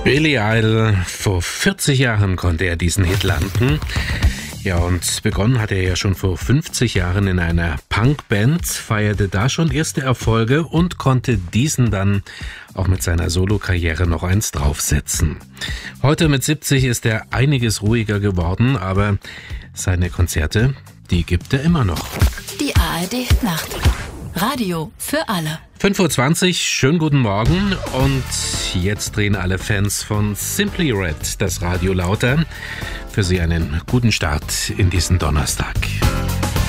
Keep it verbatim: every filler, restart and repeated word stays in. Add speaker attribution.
Speaker 1: Billy Idol, vor vierzig Jahren konnte er diesen Hit landen. Ja, und begonnen hat er ja schon vor fünfzig Jahren in einer Punkband, feierte da schon erste Erfolge und konnte diesen dann auch mit seiner Solokarriere noch eins draufsetzen. Heute mit siebzig ist er einiges ruhiger geworden, aber seine Konzerte, die gibt er immer noch.
Speaker 2: Die A R D Nacht. Radio für alle.
Speaker 1: fünf Uhr zwanzig, schönen guten Morgen und jetzt drehen alle Fans von Simply Red das Radio lauter. Für Sie einen guten Start in diesen Donnerstag.